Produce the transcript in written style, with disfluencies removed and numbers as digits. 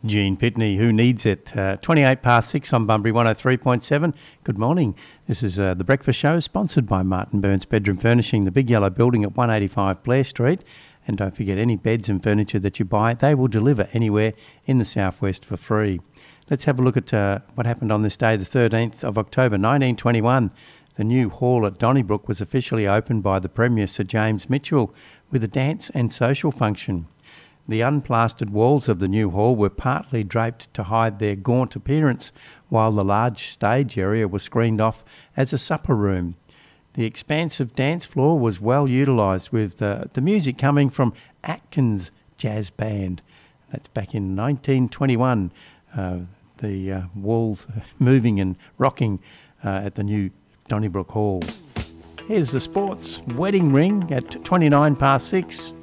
Gene Pitney, Who Needs It? 28 past 6 on Bunbury 103.7. Good morning. This is The Breakfast Show, sponsored by Martin Burns Bedroom Furnishing, the big yellow building at 185 Blair Street. And don't forget, any beds and furniture that you buy, they will deliver anywhere in the southwest for free. Let's have a look at what happened on this day, the 13th of October 1921. The new hall at Donnybrook was officially opened by the Premier Sir James Mitchell with a dance and social function. The unplastered walls of the new hall were partly draped to hide their gaunt appearance, while the large stage area was screened off as a supper room. The expansive dance floor was well utilised, with the music coming from Atkins Jazz Band. That's back in 1921. The walls moving and rocking at the new Donnybrook Hall. Here's the sports wedding ring at 29 past 6.